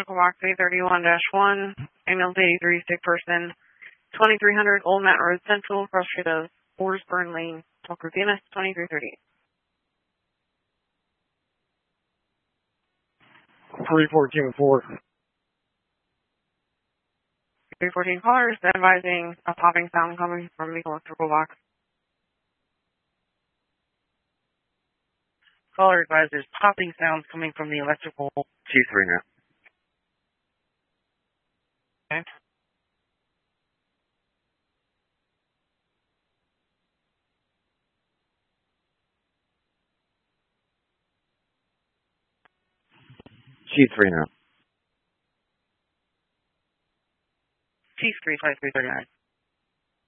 Medical Box A31-1, ambulance 83, sick person, 2300 Old Mat Road Central, cross street of Orsburn Lane, Tulsa, DMS 2330. 314-4. 314 callers, advising a popping sound coming from the electrical box. Caller advises popping sounds coming from the electrical. G3 now. Okay. G3 now. Chief 35339.